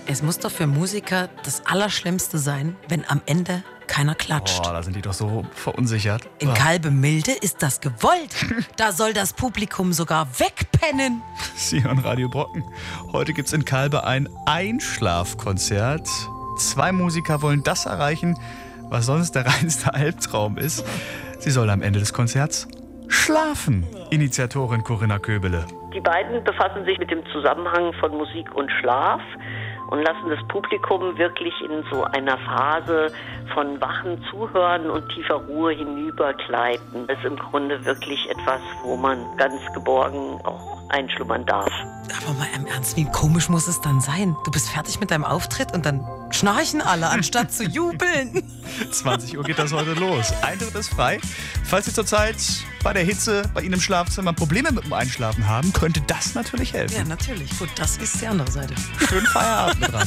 Es muss doch für Musiker das Allerschlimmste sein, wenn am Ende keiner klatscht. Oh, da sind die doch so verunsichert. In Kalbemilde ist das gewollt. Da soll das Publikum sogar wegpennen. Sie hören Radio Brocken. Heute gibt's in Kalbe ein Einschlafkonzert. 2 Musiker wollen das erreichen, was sonst der reinste Albtraum ist. Sie soll am Ende des Konzerts schlafen. Initiatorin Corinna Köbele. Die beiden befassen sich mit dem Zusammenhang von Musik und Schlaf und lassen das Publikum wirklich in so einer Phase von wachem Zuhören und tiefer Ruhe hinübergleiten. Das ist im Grunde wirklich etwas, wo man ganz geborgen auch einschlummern darf. Aber mal im Ernst, wie komisch muss es dann sein? Du bist fertig mit deinem Auftritt und dann schnarchen alle, anstatt zu jubeln. 20 Uhr geht das heute los. Eintritt ist frei. Falls Sie zurzeit bei der Hitze bei Ihnen im Schlafzimmer Probleme mit dem Einschlafen haben, könnte das natürlich helfen. Ja, natürlich. Gut, das ist die andere Seite. Schönen Feierabend dran.